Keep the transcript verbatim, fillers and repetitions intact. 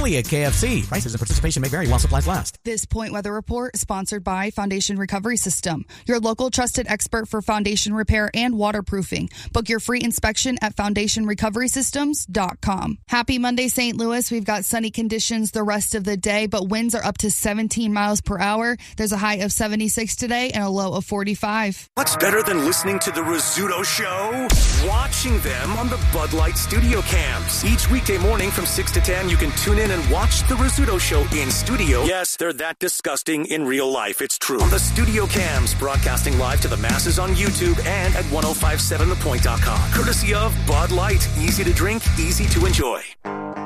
Only at K F C. Prices and participation may vary while supplies last. This Point Weather Report is sponsored by Foundation Recovery System, your local trusted expert for foundation repair and waterproofing. Book your free inspection at foundation recovery systems dot com. Happy Monday, Saint Louis. We've got sunny conditions the rest of the day, but winds are up to seventeen miles per hour. There's a high of seventy-six today and a low of forty-five. What's better than listening to The Rizzuto Show? Watching them on the Bud Light studio cams. Each weekday morning from six to ten, you can tune in and watch The Rizzuto Show in studio. Yes, they're that disgusting in real life. It's true. On the studio cams, broadcasting live to the masses on YouTube and at ten fifty-seven the point dot com. Courtesy of Bud Light. Easy to drink, easy to enjoy.